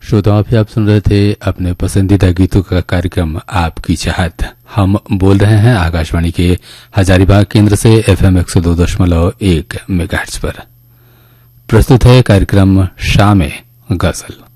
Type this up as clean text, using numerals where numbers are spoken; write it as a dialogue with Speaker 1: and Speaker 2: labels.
Speaker 1: श्रोताओं भी आप सुन रहे थे अपने पसंदीदा गीतों का कार्यक्रम आपकी चाहत। हम बोल रहे हैं आकाशवाणी के हजारीबाग केंद्र से FM 102.1 मेगाहर्ट्ज पर। प्रस्तुत है कार्यक्रम शाम गजल।